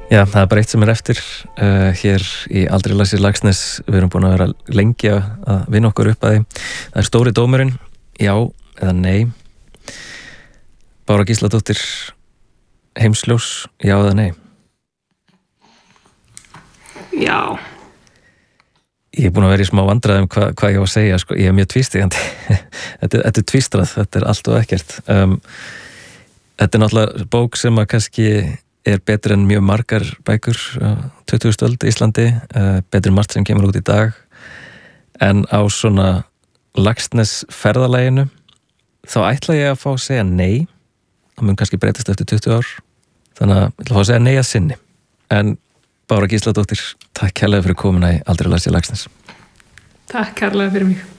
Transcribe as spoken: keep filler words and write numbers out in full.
Já, það er bara eitt sem er eftir uh, hér í Aldrei Laxness Laxness. Við erum búin að vera lengi að vinna okkur upp að því. Það er stóri dómurinn, já eða nei. Bára Gísladóttir, Heimsljós, já eða nei? Já. Ég er búin að vera í smá vandræðum hvað hva ég á að segja, sko. Ég er mjög tvístígandi. þetta, þetta er tvístrað, þetta er allt og ekkert. Um, þetta er náttúrulega bók sem að kannski er betur en mjög margar bækur á tuttugustu öld í Íslandi, uh, betur en margt sem kemur út í dag, en á svona Laxness ferðalaginu þá ætla ég að fá að segja nei. Það mun kannski breytast eftir tuttugu ár, þannig að ég ætla að fá að segja nei að sinni. En Bára Gísladóttir, takk kærlega fyrir komuna í Aldrei Laxness Laxness. Takk kærlega fyrir mig.